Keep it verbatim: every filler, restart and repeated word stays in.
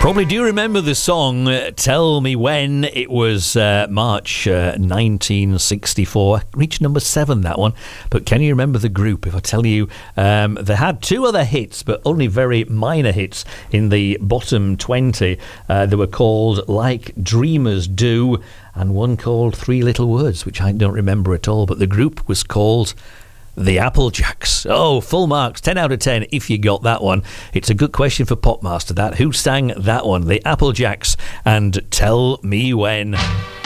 Probably do remember the song uh, Tell Me When. It was uh, March uh, nineteen sixty-four. Reached number seven, that one. But can you remember the group? If I tell you, um, they had two other hits, but only very minor hits in the bottom twenty. Uh, they were called Like Dreamers Do, and one called Three Little Words, which I don't remember at all. But the group was called The Applejacks. Oh, full marks, ten out of ten if you got that one. It's a good question for Popmaster, that. Who sang that one? The Applejacks and Tell Me When.